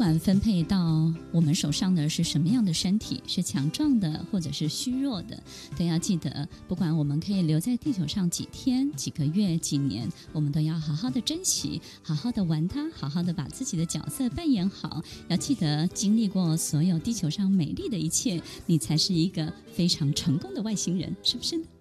管分配到我们手上的是什么样的身体，是强壮的或者是虚弱的，都要记得，不管我们可以留在地球上几天、几个月、几年，我们都要好好的珍惜，好好的玩它，好好的把自己的角色扮演好。要记得，经历过所有地球上美丽的一切，你才是一个非常成功的外星人，是不是呢？